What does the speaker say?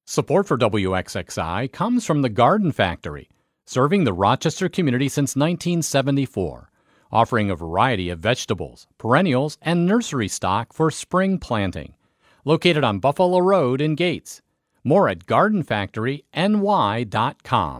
Support for WXXI comes from the Garden Factory, serving the Rochester community since 1974, offering a variety of vegetables, perennials, and nursery stock for spring planting. Located on Buffalo Road in Gates. More at gardenfactoryny.com.